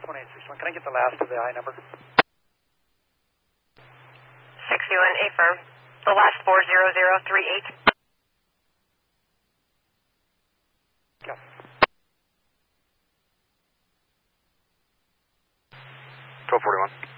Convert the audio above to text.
2861. Can I get the last of the I number? 61, affirm. The last 40038. Yeah. 1241.